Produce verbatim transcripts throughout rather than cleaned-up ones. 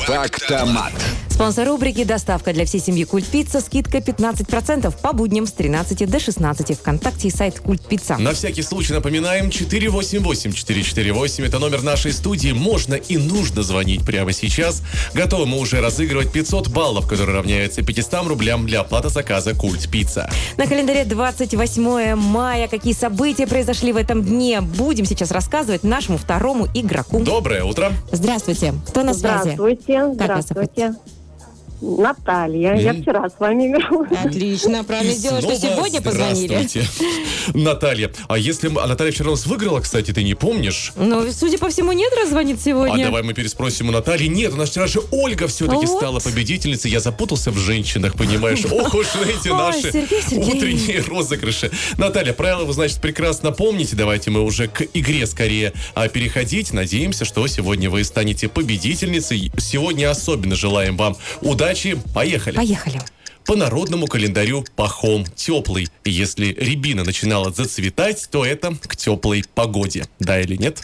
Фактомат. Спонсор рубрики «Доставка для всей семьи Культ Пицца». Скидка пятнадцать процентов по будням с тринадцати до шестнадцати. ВКонтакте и сайт Культ Пицца. На всякий случай напоминаем, четыре восемь восемь четыре четыре восемь. Это номер нашей студии. Можно и нужно звонить прямо сейчас. Готовы мы уже разыгрывать пятьсот баллов, которые равняются пятистам рублям для оплаты заказа Культ Пицца. На календаре двадцать восьмое мая. Какие события произошли в этом дне? Будем сейчас рассказывать нашему второму игроку. Доброе утро. Здравствуйте. Кто на связи? Здравствуйте. Здравствуйте. Наталья. Mm. Я вчера с вами играла. Отлично, правильно сделала, что сегодня позвонили. Здравствуйте, Наталья. А если а Наталья вчера у нас выиграла, кстати, ты не помнишь? Ну, судя по всему, нет, раз звонит сегодня. А давай мы переспросим у Натальи. Нет, у нас вчера же Ольга все-таки Вот. стала победительницей. Я запутался в женщинах, понимаешь? Ох уж эти Ой, наши Сергей, Сергей. утренние розыгрыши. Наталья, правила вы, значит, прекрасно помните. Давайте мы уже к игре скорее а, переходить. Надеемся, что сегодня вы станете победительницей. Сегодня особенно желаем вам удачи. Поехали. Поехали. По народному календарю Пахом теплый. Если рябина начинала зацветать, то это к теплой погоде. Да или нет?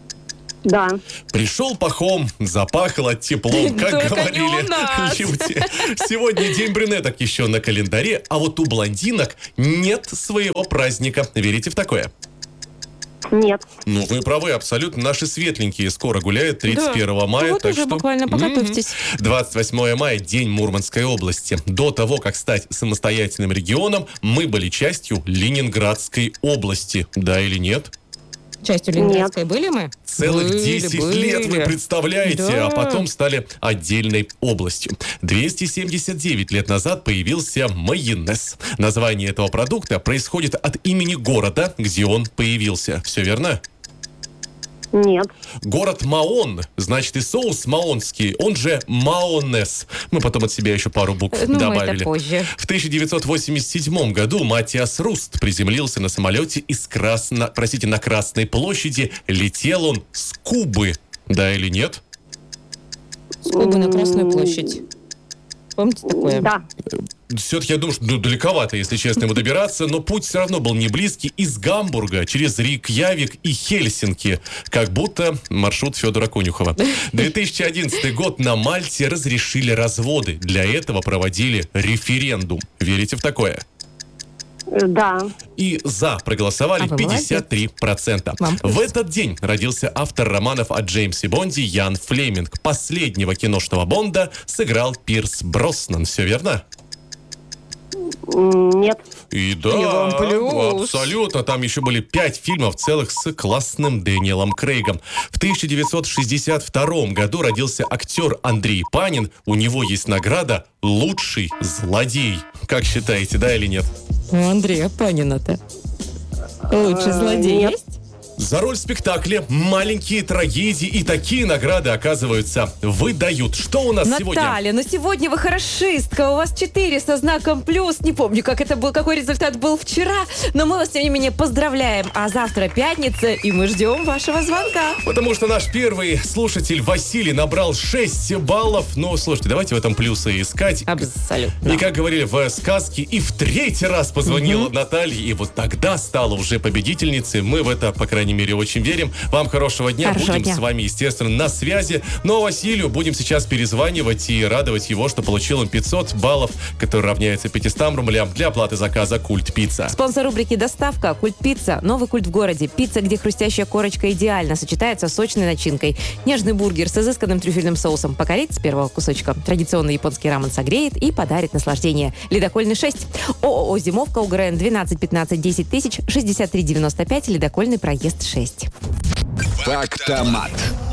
Да. Пришел Пахом, запахло теплом, как Только не говорили у нас. люди. Сегодня день брюнеток еще на календаре, а вот у блондинок нет своего праздника. Верите в такое? Нет. Ну, вы правы, абсолютно. Наши светленькие скоро гуляют тридцать первого мая. Вот так уже что... буквально подготовьтесь. двадцать восьмое мая, день Мурманской области. До того, как стать самостоятельным регионом, мы были частью Ленинградской области. Да или нет? Частью Ленинградской были мы? Целых Были, десять были. лет, вы представляете, Да. а потом стали отдельной областью. двести семьдесят девять лет назад появился майонез. Название этого продукта происходит от имени города, где он появился. Все верно? Нет. Город Маон, значит и соус маонский, он же маонез. Мы потом от себя еще пару букв Ну, добавили. это позже. В тысяча девятьсот восемьдесят седьмом году Матиас Руст приземлился на самолете из Красно... простите, на Красной площади. Летел он с Кубы. Да или нет? С Кубы на Красную площадь. Помните такое? Да. Все-таки я думаю, что ну, далековато, если честно, ему добираться, но путь все равно был не близкий. Из Гамбурга через Рейкьявик и Хельсинки. Как будто маршрут Федора Конюхова. две тысячи одиннадцатый год на Мальте разрешили разводы. Для этого проводили референдум. Верите в такое? Да. И за проголосовали А вы пятьдесят три процента. Вам плюс. В этот день родился автор романов о Джеймсе Бонде Ян Флеминг. Последнего киношного Бонда сыграл Пирс Броснан. Все верно? Нет. И да, И вам плюс. абсолютно. Там еще были пять фильмов целых с классным Дэниелом Крейгом. В тысяча девятьсот шестьдесят втором году родился актер Андрей Панин. У него есть награда «Лучший злодей». Как считаете, да или нет? У Андрея Панина-то лучший злодей нет. есть? За роль в спектакле «Маленькие трагедии» и такие награды, оказывается, выдают. Что у нас сегодня? Наталья, ну сегодня вы хорошистка, у вас четыре со знаком плюс. Не помню, как это был, какой результат был вчера, но мы вас, тем не менее, поздравляем. А завтра пятница, и мы ждем вашего звонка. Потому что наш первый слушатель Василий набрал шесть баллов. Ну, слушайте, давайте в этом плюсы искать. Абсолютно. И как говорили в сказке, и в третий раз позвонила Наталья, и вот тогда стала уже победительницей. Мы в это, по крайней мере, очень верим. Вам хорошего дня. Хорошего будем дня. с вами, естественно, на связи. Но Василию будем сейчас перезванивать и радовать его, что получил он пятьсот баллов, которые равняются пятистам рублям для оплаты заказа Культ Пицца. Спонсор рубрики «Доставка» Культ Пицца. Новый культ в городе. Пицца, где хрустящая корочка идеально сочетается с сочной начинкой. Нежный бургер с изысканным трюфельным соусом покорит с первого кусочка. Традиционный японский рамен согреет и подарит наслаждение. Ледокольный шесть. ООО «Зимовка», УГРН двенадцать пятнадцать десять тысяч шестьдесят три девяносто пять. Ледокольный проезд шесть. Фактомат.